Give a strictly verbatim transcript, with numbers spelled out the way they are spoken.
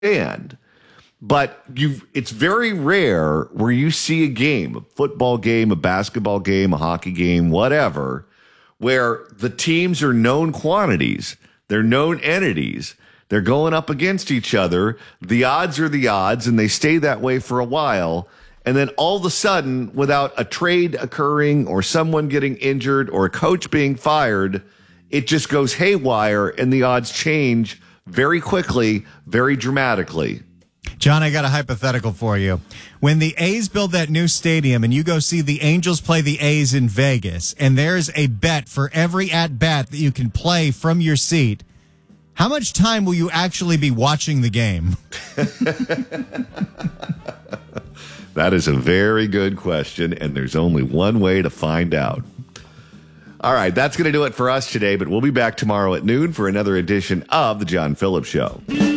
understand. But you it's very rare where you see a game, a football game, a basketball game, a hockey game, whatever, where the teams are known quantities. They're known entities. They're going up against each other. The odds are the odds, and they stay that way for a while. And then all of a sudden, without a trade occurring or someone getting injured or a coach being fired, it just goes haywire, and the odds change very quickly, very dramatically. John, I got a hypothetical for you. When the A's build that new stadium and you go see the Angels play the A's in Vegas, and there's a bet for every at-bat that you can play from your seat, how much time will you actually be watching the game? That is a very good question, and there's only one way to find out. All right, that's going to do it for us today, but we'll be back tomorrow at noon for another edition of The John Phillips Show.